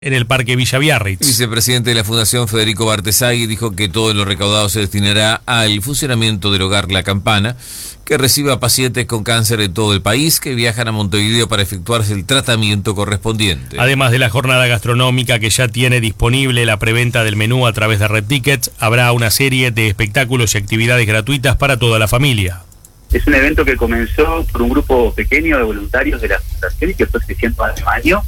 en el Parque Villa Biarritz. El vicepresidente de la Fundación, Federico Bartesagui, dijo que todo lo recaudado se destinará al funcionamiento del Hogar La Campana, que recibe a pacientes con cáncer en todo el país que viajan a Montevideo para efectuarse el tratamiento correspondiente. Además de la jornada gastronómica que ya tiene disponible la preventa del menú a través de Red Tickets, habrá una serie de espectáculos y actividades gratuitas para toda la familia. Es un evento que comenzó por un grupo pequeño de voluntarios de la Fundación y que fue creciendo año a año.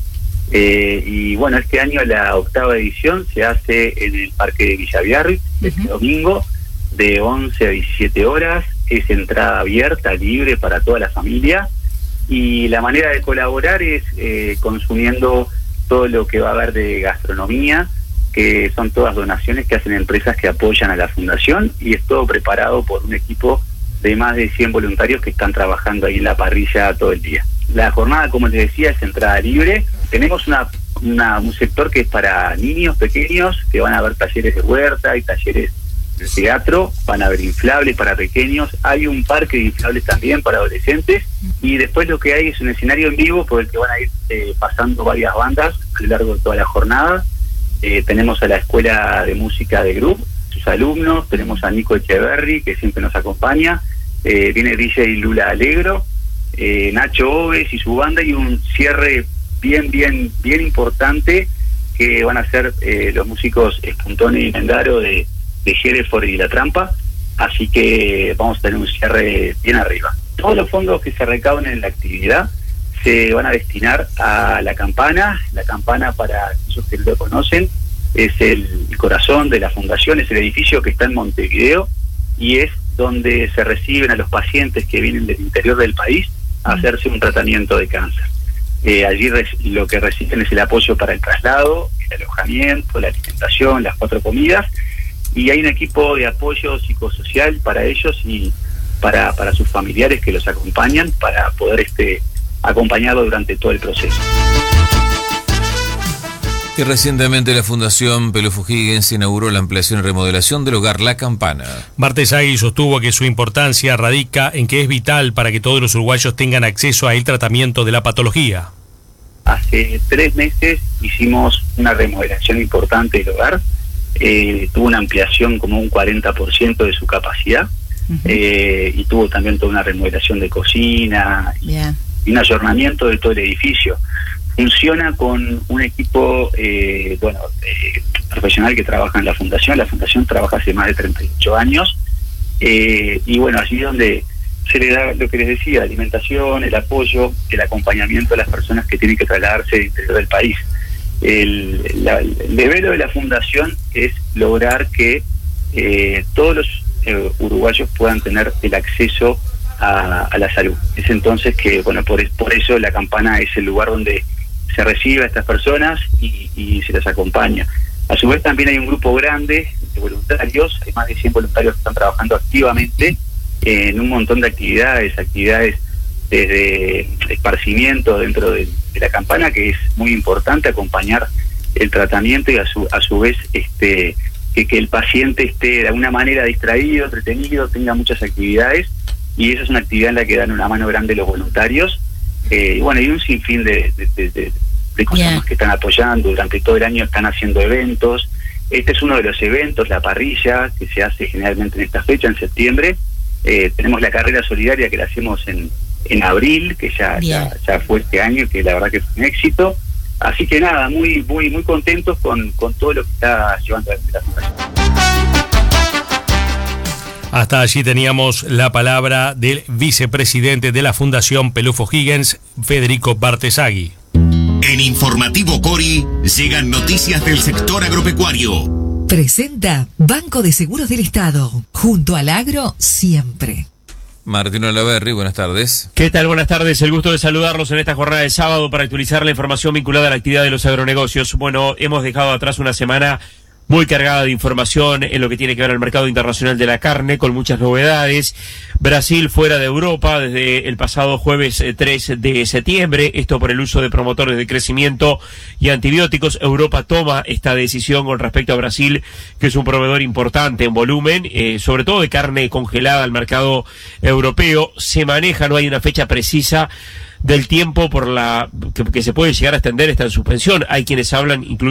Y bueno, este año la 8ª edición se hace en el Parque de Villa Biarritz, este domingo, de 11 a 17 horas. Es entrada abierta, libre para toda la familia. Y la manera de colaborar es consumiendo todo lo que va a haber de gastronomía, que son todas donaciones que hacen empresas que apoyan a la Fundación, y es todo preparado por un equipo de más de 100 voluntarios que están trabajando ahí en la parrilla todo el día. La jornada, como les decía, es entrada libre. Tenemos un sector que es para niños pequeños, que van a ver talleres de huerta y talleres de teatro, van a ver inflables para pequeños, hay un parque de inflables también para adolescentes, y después lo que hay es un escenario en vivo por el que van a ir pasando varias bandas a lo largo de toda la jornada. Tenemos a la Escuela de Música de Group, sus alumnos, tenemos a Nico Echeverry, que siempre nos acompaña, viene DJ Lula Alegro, Nacho Oves y su banda, y un cierre bien importante que van a ser los músicos Espuntone y Mendaro de Hereford y La Trampa, así que vamos a tener un cierre bien arriba. Todos los fondos que se recauden en la actividad se van a destinar a La Campana. La Campana, para aquellos que lo conocen, es el corazón de la Fundación, es el edificio que está en Montevideo y es donde se reciben a los pacientes que vienen del interior del país a hacerse un tratamiento de cáncer. Allí lo que reciben es el apoyo para el traslado, el alojamiento, la alimentación, las 4 comidas, y hay un equipo de apoyo psicosocial para ellos y para sus familiares que los acompañan para poder acompañarlo durante todo el proceso. Y recientemente la Fundación Pelufo Higgins inauguró la ampliación y remodelación del Hogar La Campana. Bartesagui sostuvo que su importancia radica en que es vital para que todos los uruguayos tengan acceso al tratamiento de la patología. Hace 3 meses hicimos una remodelación importante del hogar, tuvo una ampliación como un 40% de su capacidad, y tuvo también toda una remodelación de cocina y un ayornamiento de todo el edificio. Funciona con un equipo profesional que trabaja en la Fundación. La Fundación trabaja hace más de 38 años, y bueno, allí donde se le da lo que les decía, alimentación, el apoyo, el acompañamiento a las personas que tienen que trasladarse del interior del país. El deber de la Fundación es lograr que todos los uruguayos puedan tener el acceso a la salud. Es entonces que, bueno, por eso La Campana es el lugar donde se recibe a estas personas y se las acompaña. A su vez también hay un grupo grande de voluntarios, hay más de 100 voluntarios que están trabajando activamente en un montón de actividades desde esparcimiento dentro de La Campana, que es muy importante acompañar el tratamiento, y a su vez que el paciente esté de alguna manera distraído, entretenido, tenga muchas actividades, y esa es una actividad en la que dan una mano grande los voluntarios. Y bueno, hay un sinfín de cosas más que están apoyando. Durante todo el año están haciendo eventos. Este es uno de los eventos, la parrilla, que se hace generalmente en esta fecha, en septiembre. Tenemos la carrera solidaria que la hacemos en abril, que ya fue este año, que la verdad que fue un éxito. Así que nada, muy contentos con todo lo que está llevando a la Fundación. Hasta allí teníamos la palabra del vicepresidente de la Fundación Pelufo Higgins, Federico Bartesagui. En Informativo Cori llegan noticias del sector agropecuario. Presenta Banco de Seguros del Estado. Junto al agro, siempre. Martín Olaverri, buenas tardes. ¿Qué tal? Buenas tardes. El gusto de saludarlos en esta jornada de sábado para actualizar la información vinculada a la actividad de los agronegocios. Bueno, hemos dejado atrás una semana muy cargada de información en lo que tiene que ver al mercado internacional de la carne, con muchas novedades. Brasil fuera de Europa desde el pasado jueves 3 de septiembre, esto por el uso de promotores de crecimiento y antibióticos. Europa toma esta decisión con respecto a Brasil, que es un proveedor importante en volumen, sobre todo de carne congelada al mercado europeo. Se maneja, no hay una fecha precisa del tiempo por que se puede llegar a extender esta suspensión. Hay quienes hablan incluso